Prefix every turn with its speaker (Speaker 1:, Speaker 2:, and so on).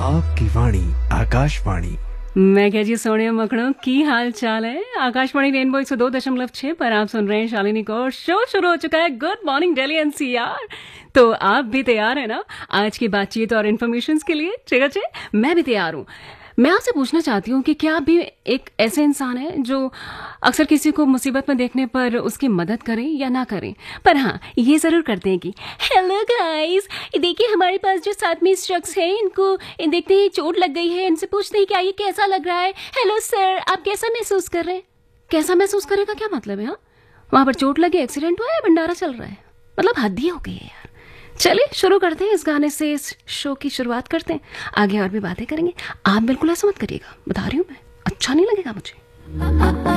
Speaker 1: आपकी वाणी आकाशवाणी।
Speaker 2: मैं कह जी सोनिया मखणों की हाल चाल है। आकाशवाणी रेनबो 102.6 पर आप सुन रहे हैं शालिनी को। शो शुरू हो चुका है। Good morning Delhi NCR. तो आप भी तैयार है ना आज की बातचीत और इन्फॉर्मेशन के लिए? ठीक है, मैं भी तैयार हूँ। मैं आपसे पूछना चाहती हूँ कि क्या आप भी एक ऐसे इंसान है जो अक्सर किसी को मुसीबत में देखने पर उसकी मदद करें या ना करें, पर हाँ ये ज़रूर करते हैं कि हेलो गाइस, देखिए हमारे पास जो साथ में शख्स हैं इनको देखते ही चोट लग गई है, इनसे पूछते हैं क्या ये कैसा लग रहा है। हेलो सर, आप कैसा महसूस कर रहे हैं? कैसा महसूस करें का क्या मतलब है? हाँ, वहाँ पर चोट लगी, एक्सीडेंट हुआ है, भंडारा चल रहा है, मतलब हद ही हो गई है यार। चलिए शुरू करते हैं, इस गाने से इस शो की शुरुआत करते हैं। आगे और भी बातें करेंगे, आप बिल्कुल ऐसा मत करिएगा, बता रही हूँ मैं, अच्छा नहीं लगेगा मुझे।